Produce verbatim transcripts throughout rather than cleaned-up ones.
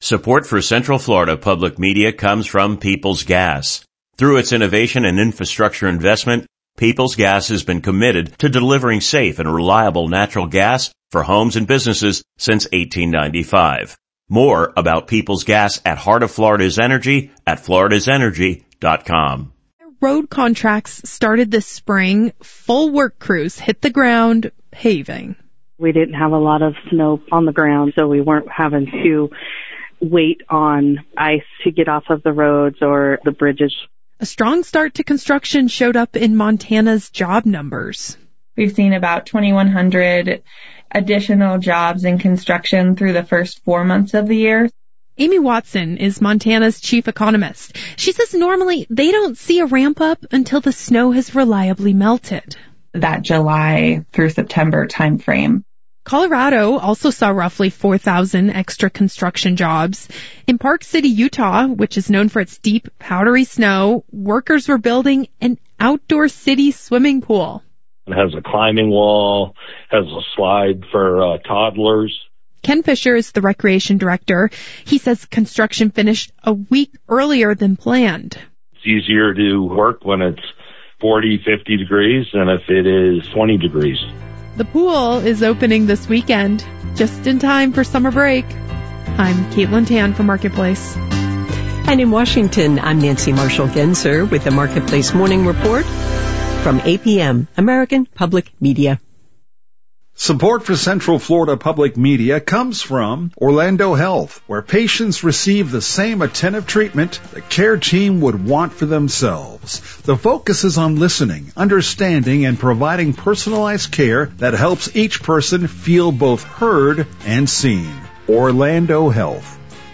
Support for Central Florida Public Media comes from Peoples Gas. Through its innovation and infrastructure investment, Peoples Gas has been committed to delivering safe and reliable natural gas for homes and businesses since eighteen ninety-five. More about Peoples Gas at Heart of Florida's Energy at floridas energy dot com. Road contracts started this spring. Full work crews hit the ground paving. We didn't have a lot of snow on the ground, so we weren't having to wait on ice to get off of the roads or the bridges. A strong start to construction showed up in Montana's job numbers. We've seen about twenty-one hundred additional jobs in construction through the first four months of the year. Amy Watson is Montana's chief economist. She says normally they don't see a ramp up until the snow has reliably melted. That July through September timeframe. Colorado also saw roughly four thousand extra construction jobs. In Park City, Utah, which is known for its deep, powdery snow, workers were building an outdoor city swimming pool. It has a climbing wall, has a slide for uh, toddlers. Ken Fisher is the recreation director. He says construction finished a week earlier than planned. It's easier to work when it's forty, fifty degrees than if it is twenty degrees. The pool is opening this weekend, just in time for summer break. I'm Caitlin Tan for Marketplace. And in Washington, I'm Nancy Marshall-Genzer with the Marketplace Morning Report from A P M, American Public Media. Support for Central Florida Public Media comes from Orlando Health, where patients receive the same attentive treatment the care team would want for themselves. The focus is on listening, understanding, and providing personalized care that helps each person feel both heard and seen. Orlando Health.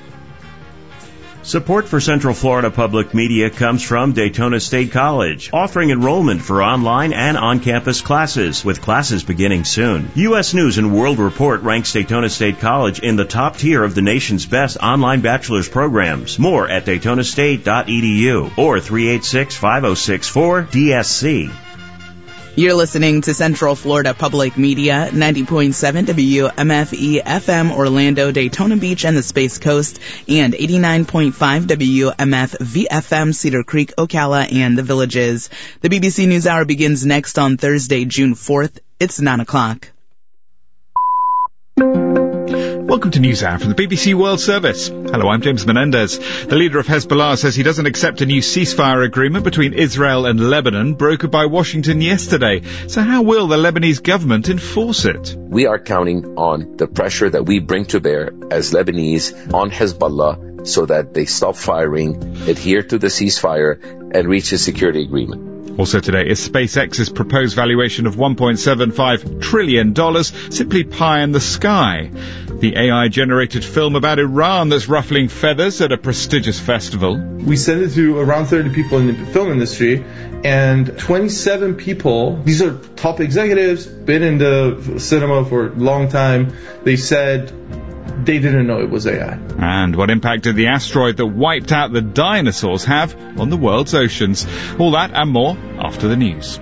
Support for Central Florida Public Media comes from Daytona State College, offering enrollment for online and on-campus classes, with classes beginning soon. U S News and World Report ranks Daytona State College in the top tier of the nation's best online bachelor's programs. More at daytona state dot e d u or three eight six, five oh six four, D S C. You're listening to Central Florida Public Media, ninety point seven W M F E F M Orlando, Daytona Beach, and the Space Coast, and eighty-nine point five W M F V F M Cedar Creek, Ocala, and the Villages. The B B C News Hour begins next on Thursday, June fourth. It's nine o'clock. Welcome to NewsHour from the B B C World Service. Hello, I'm James Menendez. The leader of Hezbollah says he doesn't accept a new ceasefire agreement between Israel and Lebanon brokered by Washington yesterday. So how will the Lebanese government enforce it? We are counting on the pressure that we bring to bear as Lebanese on Hezbollah so that they stop firing, adhere to the ceasefire, and reach a security agreement. Also today is SpaceX's proposed valuation of one point seven five trillion dollars, simply pie in the sky. The A I-generated film about Iran that's ruffling feathers at a prestigious festival. We sent it to around thirty people in the film industry, and twenty-seven people, these are top executives, been in the cinema for a long time, they said they didn't know it was A I. And what impact did the asteroid that wiped out the dinosaurs have on the world's oceans? All that and more after the news.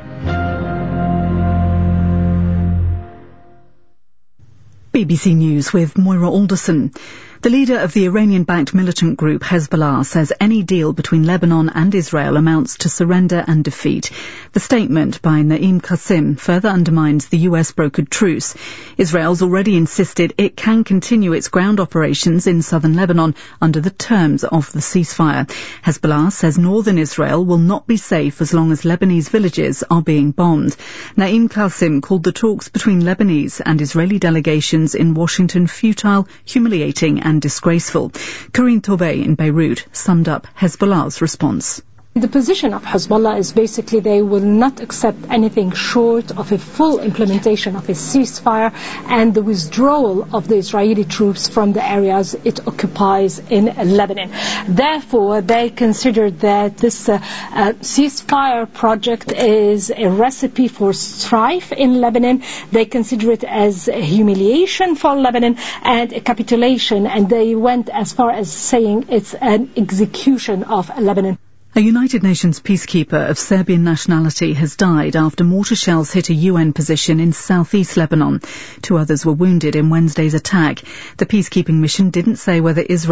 B B C News with Moira Alderson. The leader of the Iranian-backed militant group Hezbollah says any deal between Lebanon and Israel amounts to surrender and defeat. The statement by Naim Qasim further undermines the U S-brokered truce. Israel's already insisted it can continue its ground operations in southern Lebanon under the terms of the ceasefire. Hezbollah says northern Israel will not be safe as long as Lebanese villages are being bombed. Naim Qasim called the talks between Lebanese and Israeli delegations in Washington futile, humiliating and disgraceful. Karine Toubé in Beirut summed up Hezbollah's response. The position of Hezbollah is basically they will not accept anything short of a full implementation of a ceasefire and the withdrawal of the Israeli troops from the areas it occupies in Lebanon. Therefore, they consider that this uh, uh, ceasefire project is a recipe for strife in Lebanon. They consider it as a humiliation for Lebanon and a capitulation, and they went as far as saying it's an execution of Lebanon. A United Nations peacekeeper of Serbian nationality has died after mortar shells hit a U N position in southeast Lebanon. Two others were wounded in Wednesday's attack. The peacekeeping mission didn't say whether Israel